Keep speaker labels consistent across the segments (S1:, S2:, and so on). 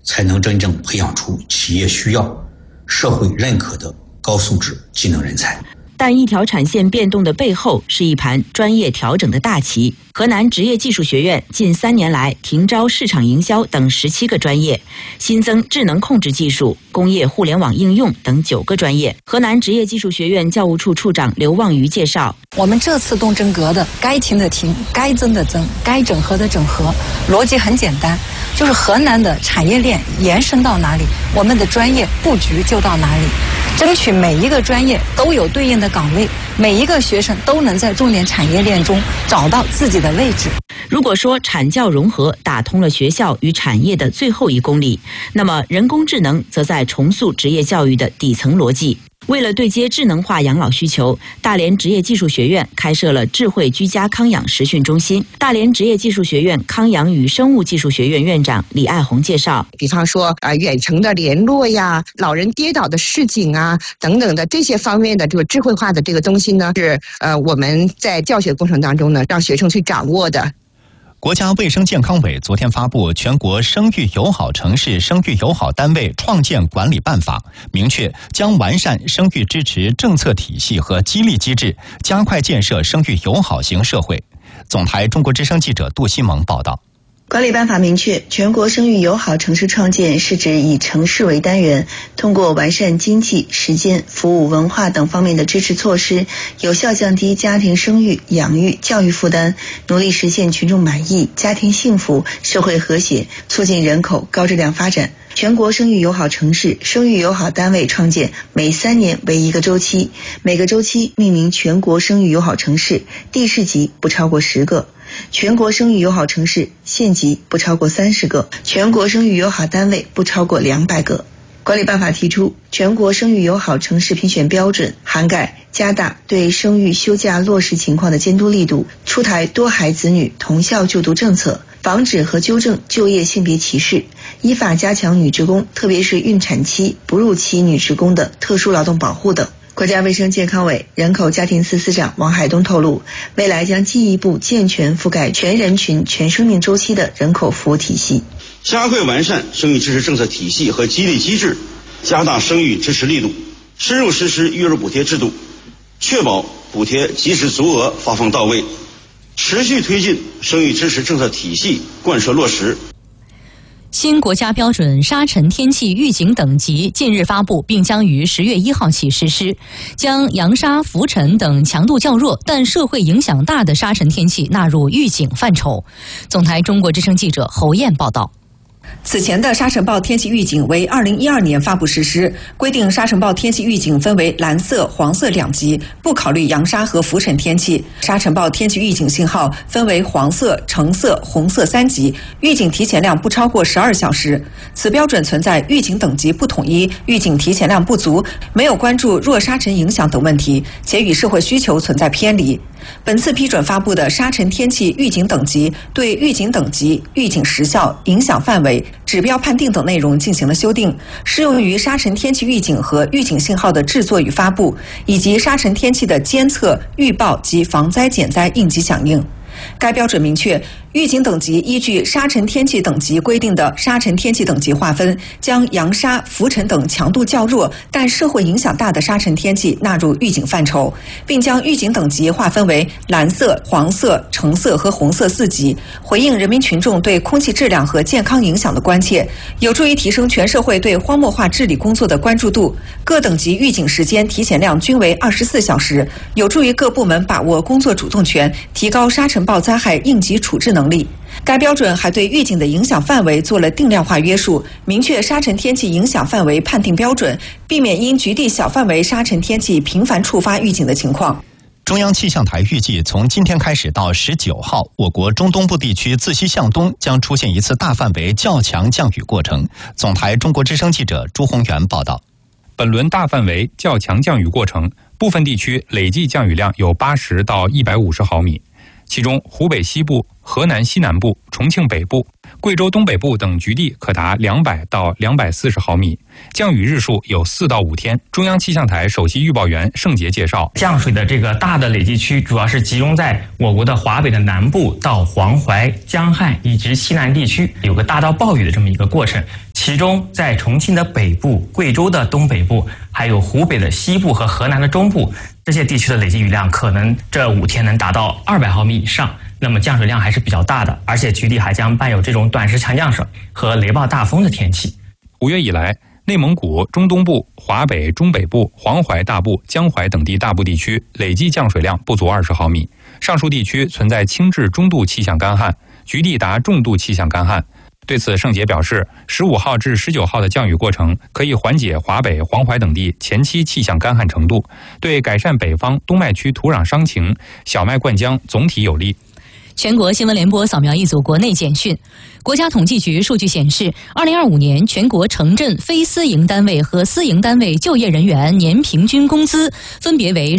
S1: 才能真正培养出企业需要、社会认可的高素质技能人才。
S2: 但一条产线变动的背后是一盘专业调整的大棋。河南职业技术学院近3年来停招市场营销等17个专业，新增智能控制技术、工业互联网应用等9个专业。河南职业技术学院教务处处长刘望瑜介绍，
S3: 我们这次动真格的该停的停，该增的增，该整合的整合，逻辑很简单，就是河南的产业链延伸到哪里，我们的专业布局就到哪里，争取每一个专业都有对应的岗位，每一个学生都能在重点产业链中找到自己的位置。
S2: 如果说产教融合打通了学校与产业的最后1公里，那么人工智能则在重塑职业教育的底层逻辑。为了对接智能化养老需求，大连职业技术学院开设了智慧居家康养实训中心。大连职业技术学院康养与生物技术学院院长李爱红介绍，
S4: 比方说远程的联络呀、老人跌倒的示警啊等等的这些方面的这个智慧化的这个东西呢，是我们在教学过程当中呢让学生去掌握的。
S5: 国家卫生健康委昨天发布《全国生育友好城市生育友好单位创建管理办法》，明确将完善生育支持政策体系和激励机制，加快建设生育友好型社会。总台中国之声记者杜西蒙报道。
S6: 管理办法明确，全国生育友好城市创建是指以城市为单元，通过完善经济、时间、服务、文化等方面的支持措施，有效降低家庭生育、养育、教育负担，努力实现群众满意、家庭幸福、社会和谐，促进人口高质量发展。全国生育友好城市、生育友好单位创建每3年为1个周期，每个周期命名全国生育友好城市，地市级不超过10个。全国生育友好城市县级不超过30个，全国生育友好单位不超过200个。管理办法提出，全国生育友好城市评选标准涵盖加大对生育休假落实情况的监督力度，出台多孩子女同校就读政策，防止和纠正就业性别歧视，依法加强女职工，特别是孕产期、哺乳期女职工的特殊劳动保护等。国家卫生健康委人口家庭司司长王海东透露，未来将进一步健全覆盖全人群、全生命周期的人口服务体系，
S7: 加快完善生育支持政策体系和激励机制，加大生育支持力度，深入实施育儿补贴制度，确保补贴及时足额发放到位，持续推进生育支持政策体系贯彻落实。
S8: 新国家标准沙尘天气预警等级近日发布，并将于10月1号起实施，将扬沙、浮尘等强度较弱但社会影响大的沙尘天气纳入预警范畴。总台中国之声记者侯燕报道。
S9: 此前的沙尘暴天气预警为2012年发布实施，规定沙尘暴天气预警分为蓝色、黄色2级，不考虑扬沙和浮尘天气。沙尘暴天气预警信号分为黄色、橙色、红色3级，预警提前量不超过12小时。此标准存在预警等级不统一、预警提前量不足、没有关注弱沙尘影响等问题，且与社会需求存在偏离。本次批准发布的沙尘天气预警等级，对预警等级、预警时效、影响范围、指标判定等内容进行了修订，适用于沙尘天气预警和预警信号的制作与发布，以及沙尘天气的监测、预报及防灾减灾应急响应。该标准明确，预警等级依据沙尘天气等级规定的沙尘天气等级划分，将扬沙、浮尘等强度较弱但社会影响大的沙尘天气纳入预警范畴，并将预警等级划分为蓝色、黄色、橙色和红色4级，回应人民群众对空气质量和健康影响的关切，有助于提升全社会对荒漠化治理工作的关注度。各等级预警时间提前量均为24小时，有助于各部门把握工作主动权，提高沙尘暴灾害应急处置能力。该标准还对预警的影响范围做了定量化约束，明确沙尘天气影响范围判定标准，避免因局地小范围沙尘天气频繁触发预警的情况。
S5: 中央气象台预计，从今天开始到19号，我国中东部地区自西向东将出现一次大范围较强降雨过程。总台中国之声记者朱宏元报道。
S10: 本轮大范围较强降雨过程，部分地区累计降雨量有80到150毫米，其中湖北西部、河南西南部、重庆北部、贵州东北部等局地可达200到240毫米，降雨日数有4到5天。中央气象台首席预报员盛杰介绍，
S11: 降水的这个大的累计区主要是集中在我国的华北的南部到黄淮、江汉以及西南地区，有个大到暴雨的这么一个过程。 其中在重庆的北部、贵州的东北部，还有湖北的西部和河南的中部这些地区的累计雨量，可能这5天能达到200毫米以上。那么降水量还是比较大的，而且局地还将伴有这种短时强降水和雷暴大风的天气。
S10: 5月以来，内蒙古、中东部、华北、中北部、黄淮大部、江淮等地大部地区累计降水量不足20毫米，上述地区存在轻至中度气象干旱，局地达重度气象干旱。对此，盛杰表示，15号至19号的降雨过程可以缓解华北、黄淮等地前期气象干旱程度，对改善北方冬麦区土壤伤情、小麦灌浆总体有利。
S8: 全国新闻联播扫描一组国内简讯。国家统计局数据显示，2025年全国城镇非私营单位和私营单位就业人员年平均工资分别为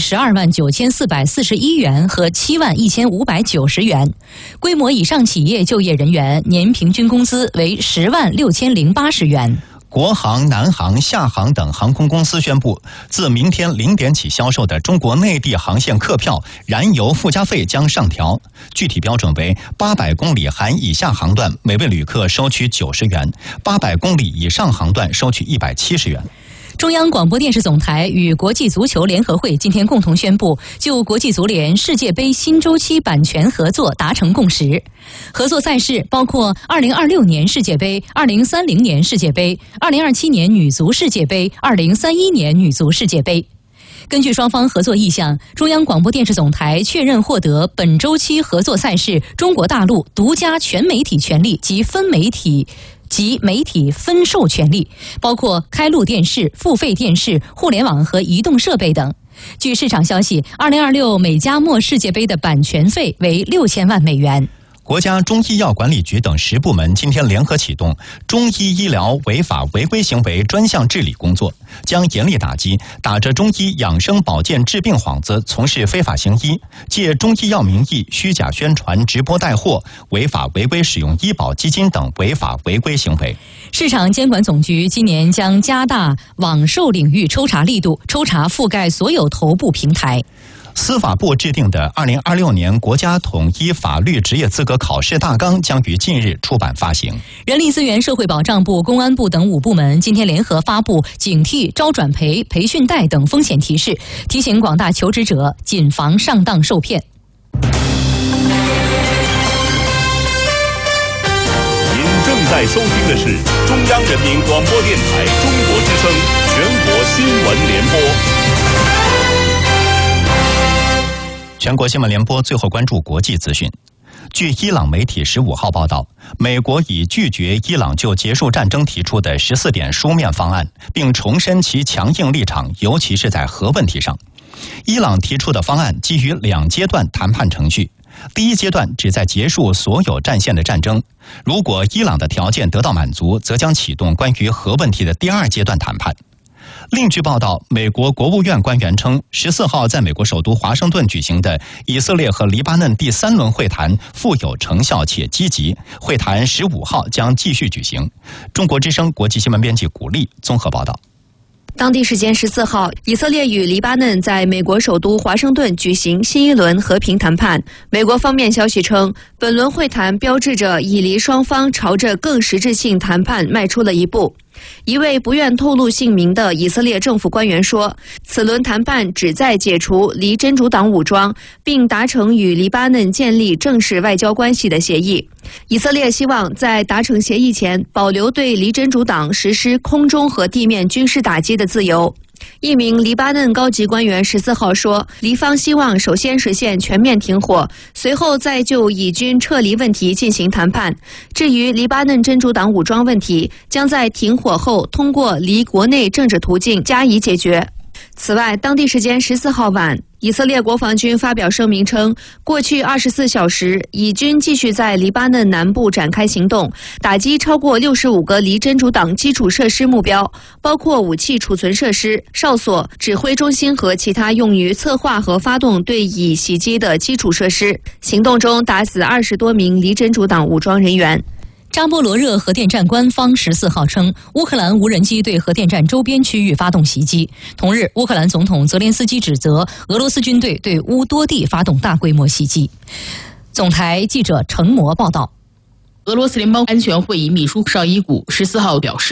S8: 129441元和71590元，规模以上企业就业人员年平均工资为106080元。
S5: 国航、南航、厦航等航空公司宣布，自明天0点起销售的中国内地航线客票燃油附加费将上调，具体标准为800公里含以下航段每位旅客收取90元，800公里以上航段收取170元。
S8: 中央广播电视总台与国际足球联合会今天共同宣布，就国际足联世界杯新周期版权合作达成共识。合作赛事包括2026年世界杯、2030年世界杯、2027年女足世界杯、2031年女足世界杯。根据双方合作意向，中央广播电视总台确认获得本周期合作赛事中国大陆独家全媒体权利及媒体分授权利，包括开录电视、付费电视、互联网和移动设备等。据市场消息，2026美加墨世界杯的版权费为6000万美元。
S5: 国家中医药管理局等10部门今天联合启动中医医疗违法违规行为专项治理工作，将严厉打击打着中医养生保健治病幌子从事非法行医、借中医药名义虚假宣传、直播带货、违法违规使用医保基金等违法违规行为。
S8: 市场监管总局今年将加大网售领域抽查力度，抽查覆盖所有头部平台。
S5: 司法部制定的2026年国家统一法律职业资格考试大纲将于近日出版发行。
S8: 人力资源社会保障部、公安部等5部门今天联合发布警惕招转赔、培训贷等风险提示，提醒广大求职者谨防上当受骗。
S12: 您正在收听的是中央人民广播电台中国之声全国新闻联播。
S5: 全国新闻联播最后关注国际资讯。据伊朗媒体15号报道，美国已拒绝伊朗就结束战争提出的14点书面方案，并重申其强硬立场，尤其是在核问题上。伊朗提出的方案基于2阶段谈判程序，第一阶段旨在结束所有战线的战争，如果伊朗的条件得到满足，则将启动关于核问题的第2阶段谈判。另据报道，美国国务院官员称，14号在美国首都华盛顿举行的以色列和黎巴嫩第3轮会谈富有成效且积极，会谈15号将继续举行。中国之声国际新闻编辑古丽综合报道。
S13: 当地时间14号，以色列与黎巴嫩在美国首都华盛顿举行新一轮和平谈判。美国方面消息称，本轮会谈标志着以黎双方朝着更实质性谈判迈出了一步。一位不愿透露姓名的以色列政府官员说，此轮谈判旨在解除黎真主党武装，并达成与黎巴嫩建立正式外交关系的协议。以色列希望在达成协议前保留对黎真主党实施空中和地面军事打击的自由。一名黎巴嫩高级官员14号说，黎方希望首先实现全面停火，随后再就以军撤离问题进行谈判。至于黎巴嫩真主党武装问题，将在停火后通过黎国内政治途径加以解决。此外，当地时间14号晚，以色列国防军发表声明称，过去24小时，以军继续在黎巴嫩南部展开行动，打击超过65个黎真主党基础设施目标，包括武器储存设施、哨所、指挥中心和其他用于策划和发动对以袭击的基础设施。行动中打死20多名黎真主党武装人员。
S8: 扎波罗热核电站官方14号称，乌克兰无人机对核电站周边区域发动袭击。同日，乌克兰总统泽连斯基指责俄罗斯军队对乌多地发动大规模袭击。总台记者程模报道。
S14: 俄罗斯联邦安全会议秘书绍伊古14号表示，